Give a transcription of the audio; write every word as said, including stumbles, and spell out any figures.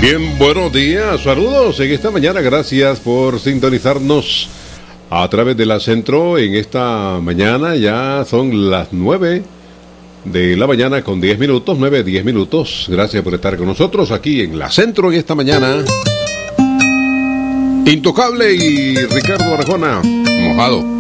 Bien, buenos días, saludos en esta mañana, gracias por sintonizarnos a través de la Centro en esta mañana. Ya son las nueve de la mañana con diez minutos, nueve, diez minutos. Gracias por estar con nosotros aquí en la Centro en esta mañana. Intocable y Ricardo Arjona, mojado.